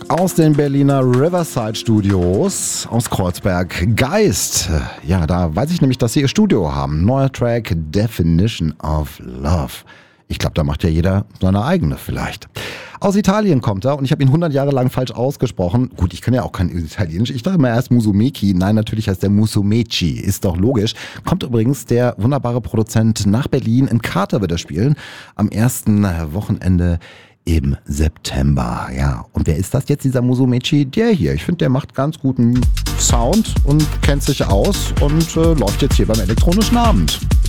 Aus den Berliner Riverside Studios aus Kreuzberg. Geist. Ja, da weiß ich nämlich, dass sie ihr Studio haben. Neuer Track, Definition of Love. Ich glaube, da macht ja jeder seine eigene vielleicht. Aus Italien kommt er und ich habe ihn 100 Jahre lang falsch ausgesprochen. Gut, ich kann ja auch kein Italienisch. Ich dachte immer erst Musumeci. Nein, natürlich heißt der Musumeci. Ist doch logisch. Kommt übrigens der wunderbare Produzent nach Berlin. In Kater wird er spielen. Am ersten Wochenende im September. Ja, und wer ist das jetzt, dieser Musumeci? Der hier. Ich finde, der macht ganz guten Sound und kennt sich aus und läuft jetzt hier beim elektronischen Abend.